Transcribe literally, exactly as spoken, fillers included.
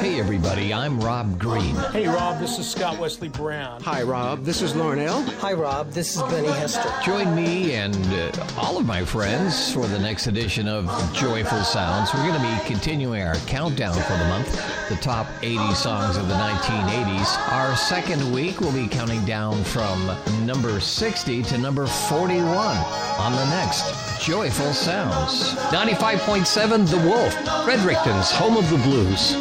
Hey everybody, I'm Rob Green. Hey Rob, this is Scott Wesley Brown. Hi Rob, this is Larnell. Hi Rob, this is Benny Hester. Join me and uh, all of my friends for the next edition of Joyful Sounds. We're going to be continuing our countdown for the month, the top eighty songs of the nineteen eighties. Our second week will be counting down from number sixty to number forty-one on the next Joyful Sounds. ninety-five point seven The Wolf, Fredericton's home of the blues.